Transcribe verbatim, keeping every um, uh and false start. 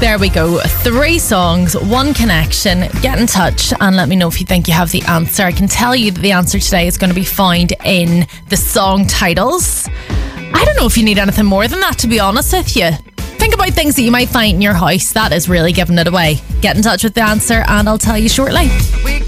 There we go. Three songs, one connection. Get in touch and let me know if you think you have the answer. I can tell you that the answer today is going to be found in the song titles. I don't know if you need anything more than that, to be honest with you. Think about things that you might find in your house. That is really giving it away. Get in touch with the answer and I'll tell you shortly.